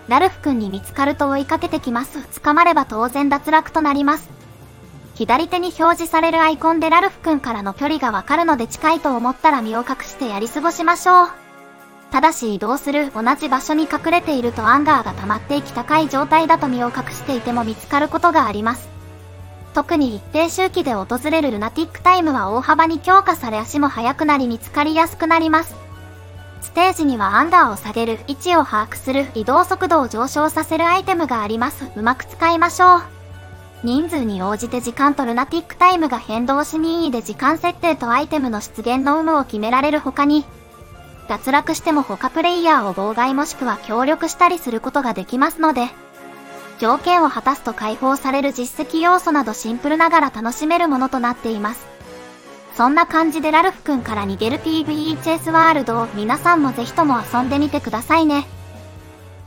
ラルフ君に見つかると追いかけてきます。捕まれば当然脱落となります。左手に表示されるアイコンでラルフ君からの距離がわかるので近いと思ったら身を隠してやり過ごしましょう。ただし移動する同じ場所に隠れているとアンガーが溜まっていき高い状態だと身を隠していても見つかることがあります。特に一定周期で訪れるルナティックタイムは大幅に強化され足も速くなり見つかりやすくなります。ステージにはアンガーを下げる、位置を把握する、移動速度を上昇させるアイテムがあります。うまく使いましょう。人数に応じて時間とルナティックタイムが変動し任意で時間設定とアイテムの出現の有無を決められる他に、脱落しても他プレイヤーを妨害もしくは協力したりすることができますので、条件を果たすと解放される実績要素などシンプルながら楽しめるものとなっています。そんな感じでラルフ君から逃げる PVE チェイスワールドを皆さんもぜひとも遊んでみてくださいね。